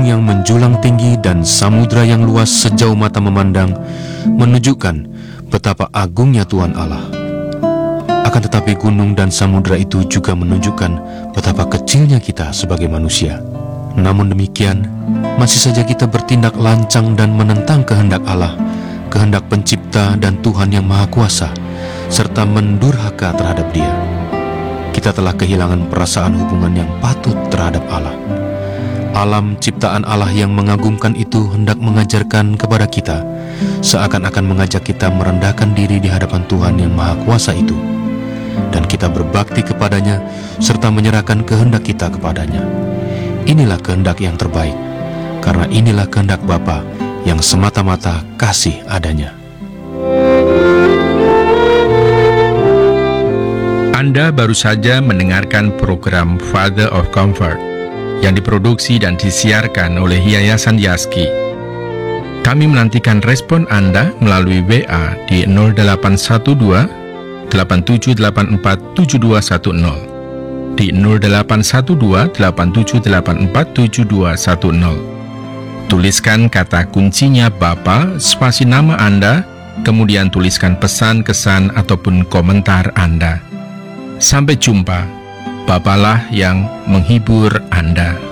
yang menjulang tinggi dan samudra yang luas sejauh mata memandang menunjukkan betapa agungnya Tuhan Allah. Akan tetapi gunung dan samudra itu juga menunjukkan betapa kecilnya kita sebagai manusia. Namun demikian, masih saja kita bertindak lancang dan menentang kehendak Allah, kehendak pencipta dan Tuhan yang Maha Kuasa, serta mendurhaka terhadap Dia. Kita telah kehilangan perasaan hubungan yang patut terhadap Allah. Alam ciptaan Allah yang mengagumkan itu hendak mengajarkan kepada kita, seakan-akan mengajak kita merendahkan diri di hadapan Tuhan yang Maha Kuasa itu, dan kita berbakti kepadanya serta menyerahkan kehendak kita kepadanya. Inilah kehendak yang terbaik, karena inilah kehendak Bapa yang semata-mata kasih adanya. Anda baru saja mendengarkan program Father of Comfort yang diproduksi dan disiarkan oleh Yayasan Yaski. Kami menantikan respon Anda melalui WA di 0812 8784 7210, di 0812 8784 7210. Tuliskan kata kuncinya Bapa, spasi nama Anda, kemudian tuliskan pesan, kesan, ataupun komentar Anda. Sampai jumpa. Bapalah yang menghibur Anda.